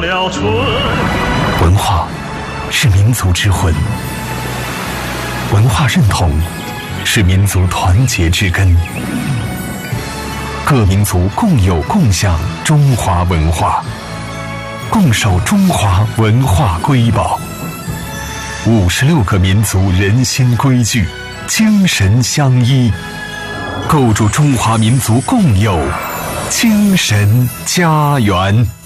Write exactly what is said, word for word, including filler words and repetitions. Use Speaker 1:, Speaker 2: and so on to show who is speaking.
Speaker 1: 了春。
Speaker 2: 文化是民族之魂，文化认同是民族团结之根。各民族共有共享中华文化，共守中华文化瑰宝。五十六个民族人心归聚，精神相依，构筑中华民族共有精神家园。